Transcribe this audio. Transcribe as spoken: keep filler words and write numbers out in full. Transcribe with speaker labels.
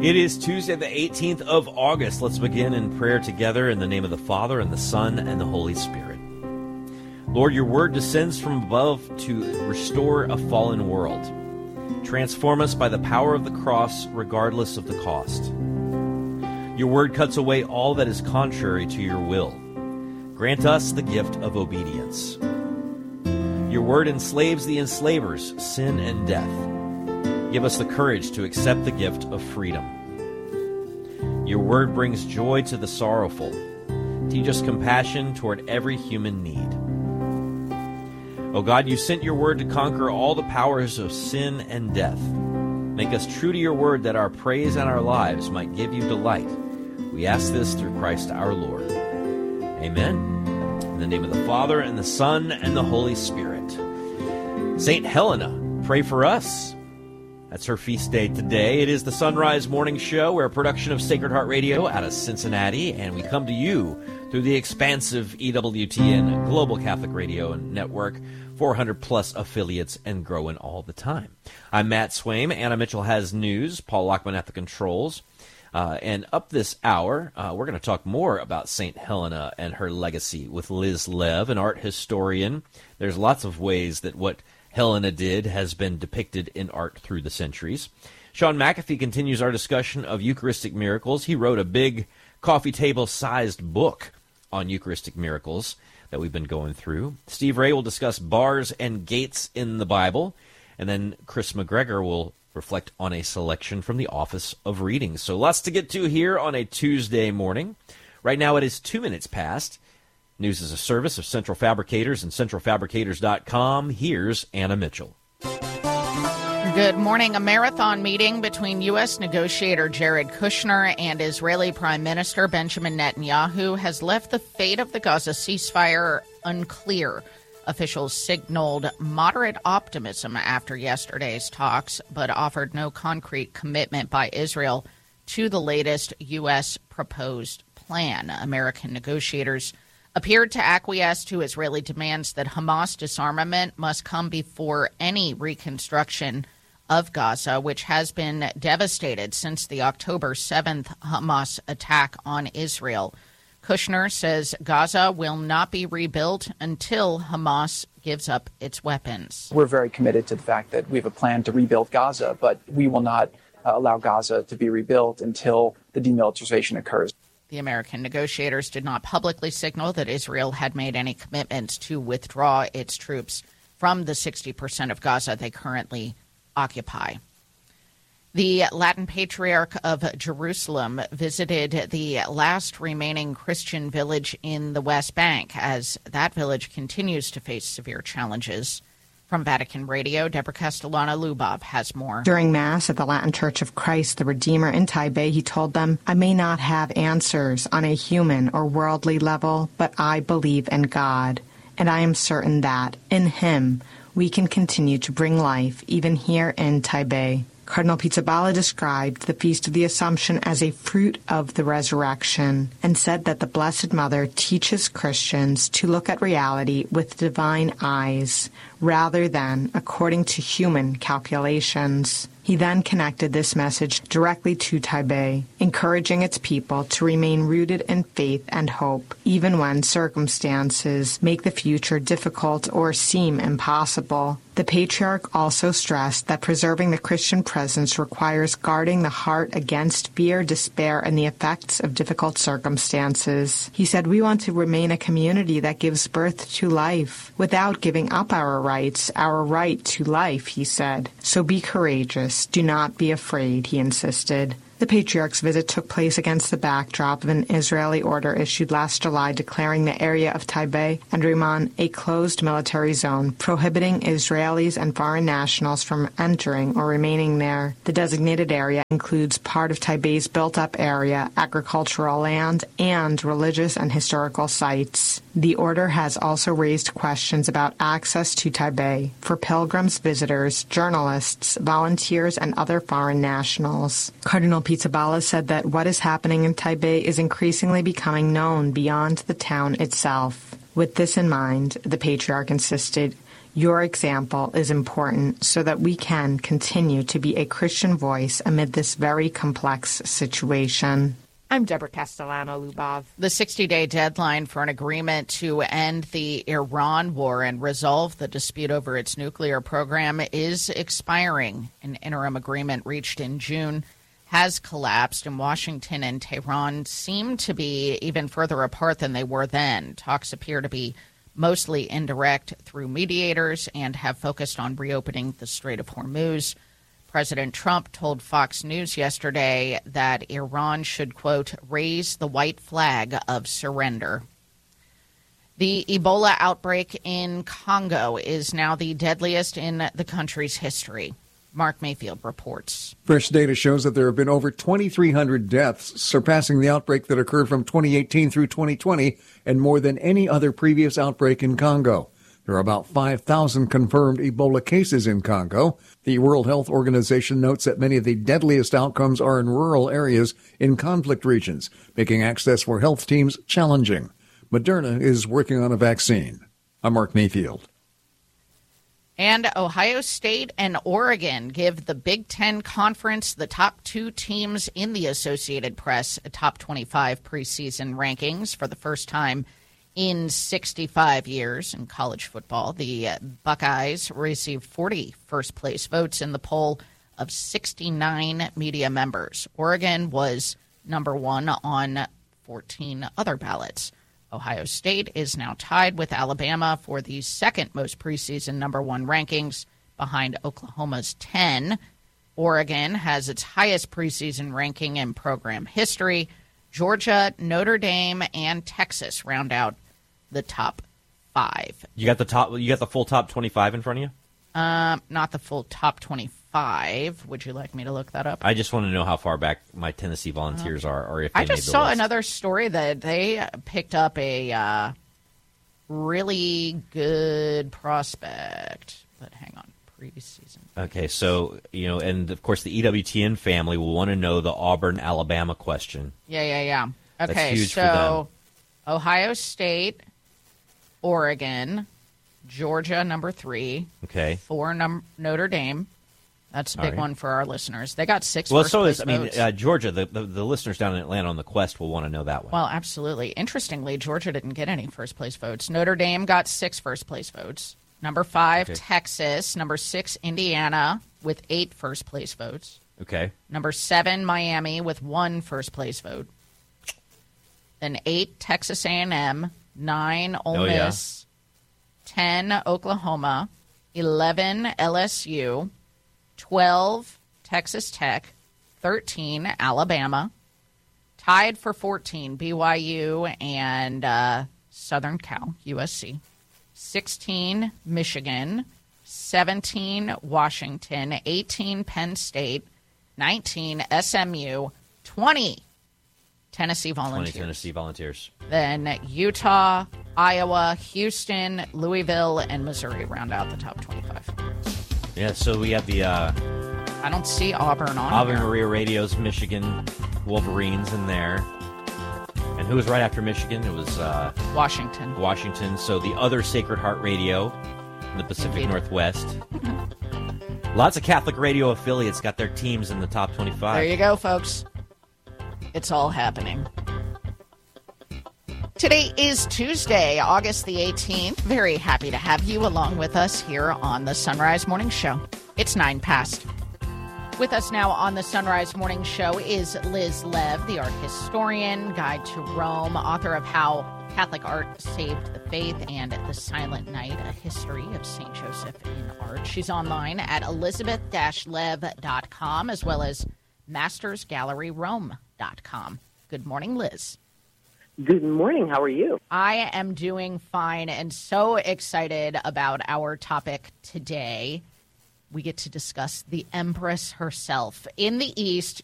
Speaker 1: It is Tuesday, the eighteenth of August. Let's begin in prayer together in the name of the Father, and the Son, and the Holy Spirit. Lord, your word descends from above to restore a fallen world. Transform us by the power of the cross, regardless of the cost. Your word cuts away all that is contrary to your will. Grant us the gift of obedience. Your word enslaves the enslavers, sin and death. Give us the courage to accept the gift of freedom. Your word brings joy to the sorrowful. Teach us compassion toward every human need. O God, you sent your word to conquer all the powers of sin and death. Make us true to your word that our praise and our lives might give you delight. We ask this through Christ our Lord. Amen. In the name of the Father, and the Son, and the Holy Spirit. Saint Helena, pray for us. That's her feast day today. It is the Sunrise Morning Show. We're a production of Sacred Heart Radio out of Cincinnati, and we come to you through the expansive E W T N Global Catholic Radio Network, four hundred plus affiliates and growing all the time. I'm Matt Swaim. Anna Mitchell has news. Paul Lockman at the controls. Uh, and up this hour, uh, we're going to talk more about Saint Helena and her legacy with Liz Lev, an art historian. There's lots of ways that what Helena did has been depicted in art through the centuries. Sean McAfee continues our discussion of Eucharistic miracles. He wrote a big coffee table-sized book on Eucharistic miracles that we've been going through. Steve Ray will discuss bars and gates in the Bible. And then Chris McGregor will reflect on a selection from the Office of Reading. So lots to get to here on a Tuesday morning. Right now it is two minutes past. News is a service of Central Fabricators and central fabricators dot com. Here's Anna Mitchell.
Speaker 2: Good morning. A marathon meeting between U S negotiator Jared Kushner and Israeli Prime Minister Benjamin Netanyahu has left the fate of the Gaza ceasefire unclear. Officials signaled moderate optimism after yesterday's talks, but offered no concrete commitment by Israel to the latest U S proposed plan. American negotiators appeared to acquiesce to Israeli demands that Hamas disarmament must come before any reconstruction of Gaza, which has been devastated since the October seventh Hamas attack on Israel. Kushner says Gaza will not be rebuilt until Hamas gives up its weapons.
Speaker 3: We're very committed to the fact that we have a plan to rebuild Gaza, but we will not uh, allow Gaza to be rebuilt until the demilitarization occurs.
Speaker 2: The American negotiators did not publicly signal that Israel had made any commitments to withdraw its troops from the sixty percent of Gaza they currently occupy. The Latin Patriarch of Jerusalem visited the last remaining Christian village in the West Bank as that village continues to face severe challenges. From Vatican Radio, Deborah Castellano-Lubov has more.
Speaker 4: During Mass at the Latin Church of Christ the Redeemer in Taipei, he told them, "I may not have answers on a human or worldly level, but I believe in God, and I am certain that, in Him, we can continue to bring life, even here in Taipei." Cardinal Pizzaballa described the Feast of the Assumption as a fruit of the resurrection and said that the Blessed Mother teaches Christians to look at reality with divine eyes rather than according to human calculations. He then connected this message directly to Taipei, encouraging its people to remain rooted in faith and hope, even when circumstances make the future difficult or seem impossible. The Patriarch also stressed that preserving the Christian presence requires guarding the heart against fear, despair, and the effects of difficult circumstances. He said, "We want to remain a community that gives birth to life without giving up our rights, our right to life," he said. "So be courageous. Do not be afraid," he insisted. The Patriarch's visit took place against the backdrop of an Israeli order issued last July declaring the area of Taipei and Riman a closed military zone, prohibiting Israelis and foreign nationals from entering or remaining there. The designated area includes part of Taipei's built-up area, agricultural land, and religious and historical sites. The order has also raised questions about access to Taipei for pilgrims, visitors, journalists, volunteers, and other foreign nationals. Cardinal Pizzaballa said that what is happening in Taipei is increasingly becoming known beyond the town itself. With this in mind, the Patriarch insisted, Your example is important so that we can continue to be a Christian voice amid this very complex situation.
Speaker 5: I'm Deborah Castellano-Lubov.
Speaker 2: The sixty-day deadline for an agreement to end the Iran war and resolve the dispute over its nuclear program is expiring. An interim agreement reached in June has collapsed, and Washington and Tehran seem to be even further apart than they were then. Talks appear to be mostly indirect through mediators and have focused on reopening the Strait of Hormuz. President Trump told Fox News yesterday that Iran should, quote, raise the white flag of surrender. The Ebola outbreak in Congo is now the deadliest in the country's history. Mark Mayfield reports.
Speaker 6: Fresh data shows that there have been over twenty-three hundred deaths, surpassing the outbreak that occurred from twenty eighteen through twenty twenty and more than any other previous outbreak in Congo. There are about five thousand confirmed Ebola cases in Congo. The World Health Organization notes that many of the deadliest outcomes are in rural areas in conflict regions, making access for health teams challenging. Moderna is working on a vaccine. I'm Mark Mayfield.
Speaker 2: And Ohio State and Oregon give the Big Ten Conference the top two teams in the Associated Press top twenty-five preseason rankings for the first time in sixty-five years in college football. The Buckeyes received forty first-place votes in the poll of sixty-nine media members. Oregon was number one on fourteen other ballots. Ohio State is now tied with Alabama for the second most preseason number one rankings, behind Oklahoma's ten. Oregon has its highest preseason ranking in program history. Georgia, Notre Dame, and Texas round out the top five.
Speaker 1: You got the top. You got the full top twenty-five in front of you?
Speaker 2: Um, not the full top twenty-five. Would you like me to look that up?
Speaker 1: I just want to know how far back my Tennessee Volunteers are, or if they
Speaker 2: I just
Speaker 1: made the
Speaker 2: saw
Speaker 1: list.
Speaker 2: another story that they picked up a uh, really good prospect. But hang on, preseason.
Speaker 1: Okay, so you know, and of course the E W T N family will want to know the Auburn, Alabama question.
Speaker 2: Yeah, yeah, yeah.
Speaker 1: That's
Speaker 2: Okay,
Speaker 1: huge for
Speaker 2: so Ohio State, Oregon, Georgia, number three.
Speaker 1: Okay.
Speaker 2: Four, num- Notre Dame. That's a big
Speaker 1: right.
Speaker 2: one for our listeners. They got six
Speaker 1: Well,
Speaker 2: first
Speaker 1: so
Speaker 2: place
Speaker 1: is I mean
Speaker 2: votes.
Speaker 1: uh, Georgia. The, the the listeners down in Atlanta on the Quest will want to know that one.
Speaker 2: Well, absolutely. Interestingly, Georgia didn't get any first place votes. Notre Dame got six first place votes. Number five,
Speaker 1: Okay.
Speaker 2: Texas. Number six, Indiana, with eight first place votes.
Speaker 1: Okay.
Speaker 2: Number seven, Miami, with one first place vote. Then eight, Texas A and M. Nine, Ole
Speaker 1: Oh, yeah.
Speaker 2: Miss. Ten, Oklahoma. Eleven, L S U. Twelve, Texas Tech. Thirteen, Alabama. Tied for fourteen, B Y U and uh, Southern Cal, U S C. sixteen, Michigan. seventeen, Washington. eighteen, Penn State. nineteen, S M U. twenty, Tennessee Volunteers.
Speaker 1: twenty Tennessee Volunteers.
Speaker 2: Then Utah, Iowa, Houston, Louisville, and Missouri round out the top twenty-five.
Speaker 1: Yeah, so we have the uh,
Speaker 2: I don't see Auburn on
Speaker 1: Ave
Speaker 2: here.
Speaker 1: Maria Radio's Michigan Wolverines in there. And who was right after Michigan? It was uh,
Speaker 2: Washington.
Speaker 1: Washington. So the other Sacred Heart Radio in the Pacific
Speaker 2: Indeed.
Speaker 1: Northwest. Lots of Catholic radio affiliates got their teams in the top twenty-five.
Speaker 2: There you go, folks. It's all happening. Today is Tuesday, August the eighteenth. Very happy to have you along with us here on the Sunrise Morning Show. It's nine past. With us now on the Sunrise Morning Show is Liz Lev, the art historian, guide to Rome, author of How Catholic Art Saved the Faith and The Silent Night, a history of Saint Joseph in art. She's online at elizabeth dash lev dot com as well as masters gallery rome dot com. Good morning, Liz.
Speaker 7: Good morning. How are you?
Speaker 2: I am doing fine and so excited about our topic today. We get to discuss the Empress herself. In the East,